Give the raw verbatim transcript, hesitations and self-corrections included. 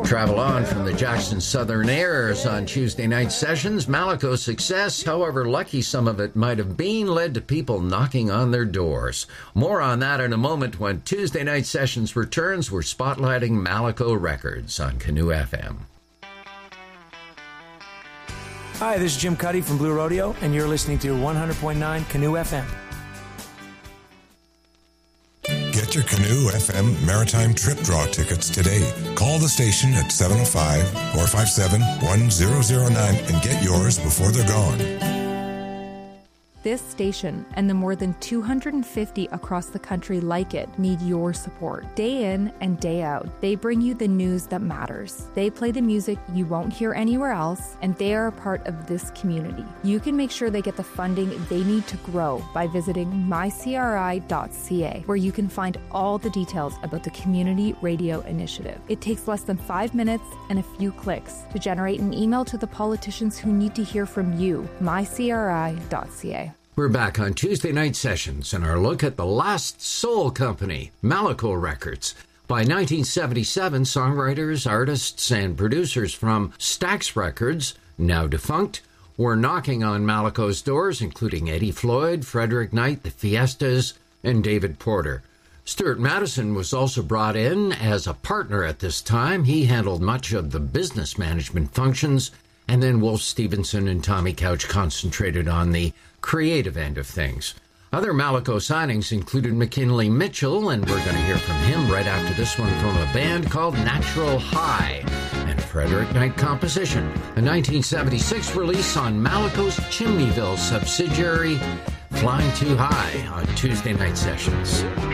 Travel on from the Jackson Southern Airs on Tuesday night sessions. Malaco's success, however lucky some of it might have been, led to people knocking on their doors. More on that in a moment when Tuesday night sessions returns. We're spotlighting Malaco Records on Canoe F M. Hi, this is Jim Cuddy from Blue Rodeo, and you're listening to one hundred point nine Canoe F M. Get your Canoe F M Maritime Trip Draw tickets today. Call the station at seven oh five, four five seven, one zero zero nine and get yours before they're gone. This station and the more than two hundred fifty across the country like it need your support. Day in and day out, they bring you the news that matters. They play the music you won't hear anywhere else, and they are a part of this community. You can make sure they get the funding they need to grow by visiting my c r i dot c a, where you can find all the details about the Community Radio Initiative. It takes less than five minutes and a few clicks to generate an email to the politicians who need to hear from you. my c r i dot c a. We're back on Tuesday night sessions and our look at the last soul company, Malaco Records. By nineteen seventy-seven, songwriters, artists, and producers from Stax Records, now defunct, were knocking on Malaco's doors, including Eddie Floyd, Frederick Knight, the Fiestas, and David Porter. Stuart Madison was also brought in as a partner at this time. He handled much of the business management functions, and then Wolf Stevenson and Tommy Couch concentrated on the creative end of things. Other Malaco signings included McKinley Mitchell, and we're going to hear from him right after this one from a band called Natural High, and Frederick Knight composition, a nineteen seventy-six release on Malaco's Chimneyville subsidiary, Flying Too High on Tuesday night sessions.